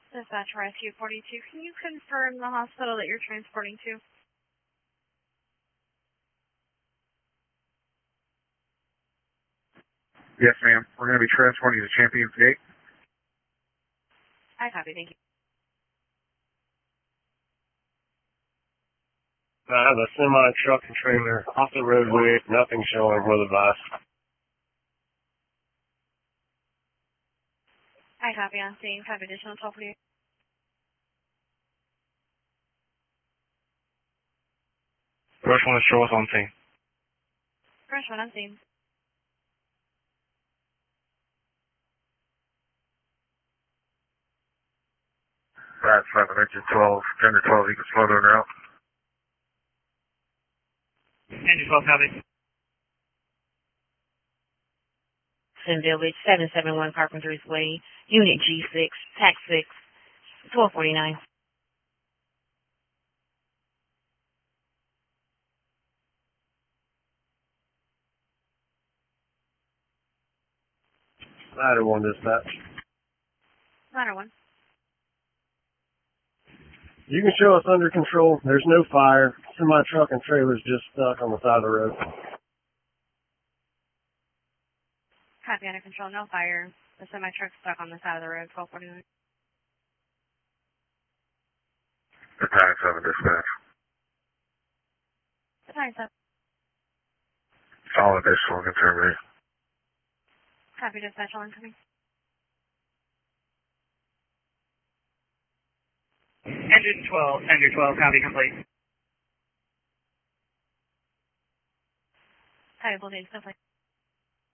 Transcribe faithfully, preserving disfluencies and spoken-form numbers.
Dispatch Rescue forty-two, can you confirm the hospital that you're transporting to? Yes, ma'am. We're going to be transporting to Champions Gate. I copy, thank you. I have a semi truck and trailer off the roadway, nothing showing with a bus. I copy on scene, have additional twelve forty-eight. First one to show us on scene. First one on scene. That's seven, engine twelve, gender twelve, you can slow down route. Engine twelve, copy. Sin Village, seven seven one Carpenter's Way, Unit G six, Tax six, twelve forty-nine. Ladder one dispatch. Ladder one. You can show us under control. There's no fire. Semi truck and trailer's just stuck on the side of the road. Copy, under control, no fire. The semi-truck stuck on the side of the road, twelve forty-nine. Battalion seven, dispatch. Battalion seven. All additional, confirm me. Copy, dispatch, all incoming. Engine twelve, engine twelve, copy complete. Copy, bull days, complete.